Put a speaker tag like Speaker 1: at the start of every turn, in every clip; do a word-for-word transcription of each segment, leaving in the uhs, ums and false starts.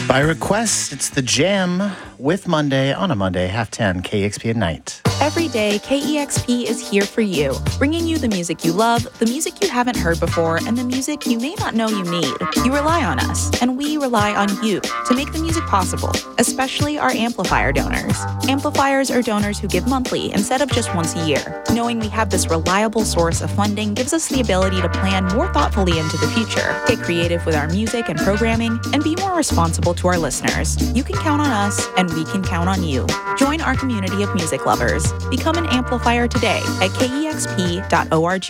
Speaker 1: By request, it's the Jam with Monday on a Monday, half ten, K E X P at night.
Speaker 2: Every day, K E X P is here for you, bringing you the music you love, the music you haven't heard before, and the music you may not know you need. You rely on us, and we rely on you to make the music possible, especially our amplifier donors. Amplifiers are donors who give monthly instead of just once a year. Knowing we have this reliable source of funding gives us the ability to plan more thoughtfully into the future, get creative with our music and programming, and be more responsible to our listeners. You can count on us, and we can count on you. Join our community of music lovers. Become an amplifier today at K E X P dot org.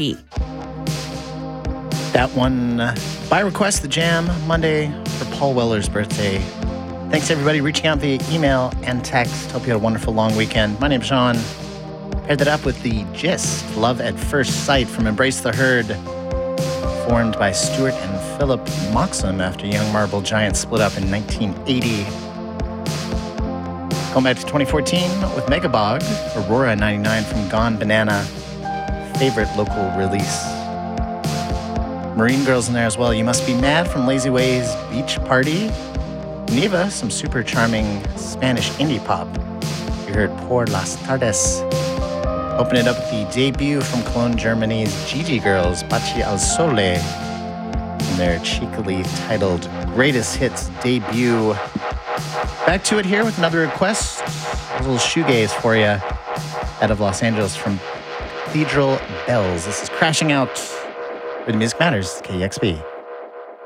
Speaker 1: That one, uh, by request, the Jam, Monday for Paul Weller's birthday. Thanks, everybody, reaching out via email and text. Hope you had a wonderful long weekend. My name's Sean. Paired that up with the Gist, Love at First Sight from Embrace the Herd, formed by Stuart and Philip Moxham after Young Marble Giants split up in nineteen eighty. Going back to twenty fourteen with Megabog, Aurora ninety-nine from Gone Banana, favorite local release. Marine Girls in there as well. You Must Be Mad from Lazy Ways Beach Party. Neva, some super charming Spanish indie pop. You heard Por las Tardes. Open it up with the debut from Cologne, Germany's Gigi Girls, Baci al Sole, and their cheekily titled Greatest Hits debut. Back to it here with another request. A little shoegaze for you out of Los Angeles from Cathedral Bells. This is Crashing Out with Music Matters, K E X P.